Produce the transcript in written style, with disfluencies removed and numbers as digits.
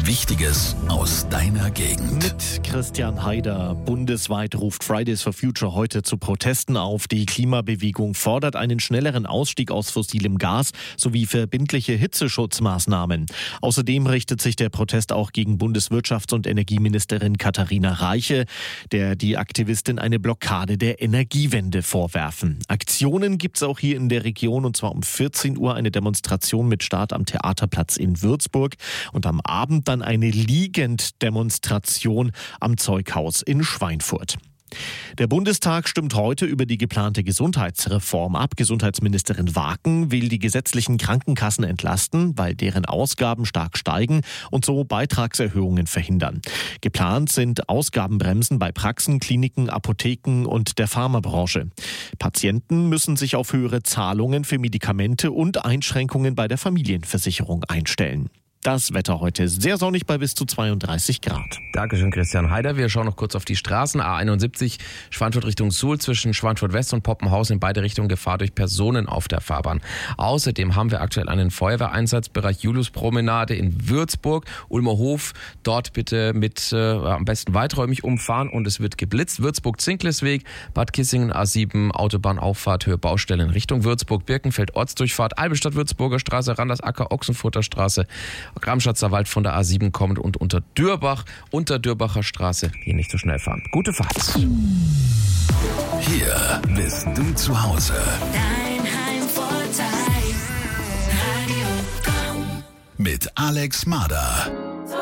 Wichtiges aus deiner Gegend. Mit Christian Haider. Bundesweit ruft Fridays for Future heute zu Protesten auf. Die Klimabewegung fordert einen schnelleren Ausstieg aus fossilem Gas sowie verbindliche Hitzeschutzmaßnahmen. Außerdem richtet sich der Protest auch gegen Bundeswirtschafts- und Energieministerin Katharina Reiche, der die Aktivistin eine Blockade der Energiewende vorwerfen. Aktionen gibt es auch hier in der Region, und zwar um 14 Uhr eine Demonstration mit Start am Theaterplatz in Würzburg und am Abend dann eine Liegenddemonstration am Zeughaus in Schweinfurt. Der Bundestag stimmt heute über die geplante Gesundheitsreform ab. Gesundheitsministerin Waken will die gesetzlichen Krankenkassen entlasten, weil deren Ausgaben stark steigen und so Beitragserhöhungen verhindern. Geplant sind Ausgabenbremsen bei Praxen, Kliniken, Apotheken und der Pharmabranche. Patienten müssen sich auf höhere Zahlungen für Medikamente und Einschränkungen bei der Familienversicherung einstellen. Das Wetter heute sehr sonnig bei bis zu 32 Grad. Dankeschön, Christian Haider. Wir schauen noch kurz auf die Straßen. A71 Schweinfurt Richtung Suhl zwischen Schweinfurt West und Poppenhaus in beide Richtungen Gefahr durch Personen auf der Fahrbahn. Außerdem haben wir aktuell einen Feuerwehreinsatzbereich Juliuspromenade in Würzburg, Ulmer Hof. Dort bitte mit am besten weiträumig umfahren und es wird geblitzt. Würzburg-Zinklesweg, Bad Kissingen A7, Autobahnauffahrt, Höhe Baustellen Richtung Würzburg, Birkenfeld, Ortsdurchfahrt, Albestadt-Würzburger Straße, Randersacker, Ochsenfurter Straße, Gramschatzer Wald von der A7 kommt und unter Dürbacher Straße hier nicht so schnell fahren. Gute Fahrt. Hier bist du zu Hause. Dein Heimvorteil. Radio Komm. Mit Alex Mader.